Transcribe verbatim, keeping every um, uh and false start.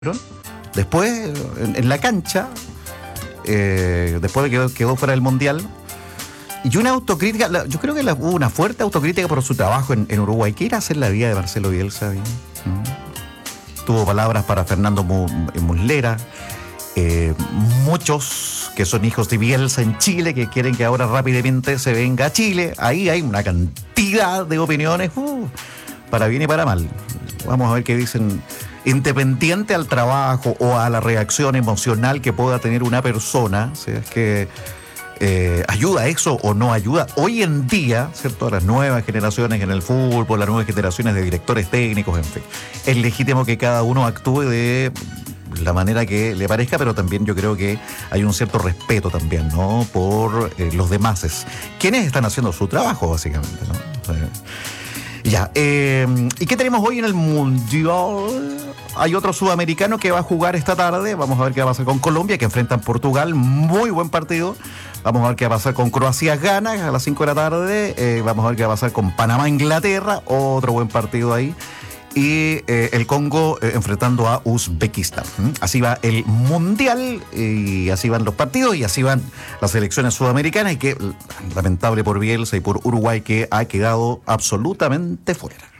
Después, en, en la cancha, eh, después de que quedó, quedó fuera del Mundial, y una autocrítica, la, yo creo que la, hubo una fuerte autocrítica por su trabajo en, en Uruguay. ¿Qué irá a hacer la vida de Marcelo Bielsa? ¿Mm? Tuvo palabras para Fernando Muslera, eh, muchos que son hijos de Bielsa en Chile, que quieren que ahora rápidamente se venga a Chile. Ahí hay una cantidad de opiniones, uh, para bien y para mal. Vamos a ver qué dicen. Independiente al trabajo o a la reacción emocional que pueda tener una persona, si es que eh, ayuda eso o no ayuda. Hoy en día, ¿cierto? Las nuevas generaciones en el fútbol, las nuevas generaciones de directores técnicos, en fin, es legítimo que cada uno actúe de la manera que le parezca, pero también yo creo que hay un cierto respeto también, ¿no? Por eh, los demás, quienes están haciendo su trabajo, básicamente, ¿no? O sea, ya, eh, ¿y qué tenemos hoy en el Mundial? Hay otro sudamericano que va a jugar esta tarde. Vamos a ver qué va a pasar con Colombia, que enfrenta a Portugal. Muy buen partido. Vamos a ver qué va a pasar con Croacia, Ghana, a las cinco de la tarde. Eh, vamos a ver qué va a pasar con Panamá, Inglaterra. Otro buen partido ahí. Y eh, el Congo eh, enfrentando a Uzbekistán. ¿Mm? Así va el Mundial, y así van los partidos, y así van las selecciones sudamericanas, y que lamentable por Bielsa y por Uruguay, que ha quedado absolutamente fuera.